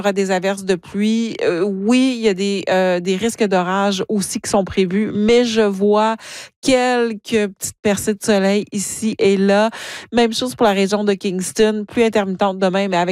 aura des averses de pluie. Oui, il y a des risques d'orage aussi qui sont prévus, mais je vois quelques petites percées de soleil ici et là. Même chose pour la région de Kingston, pluie intermittente demain, mais avec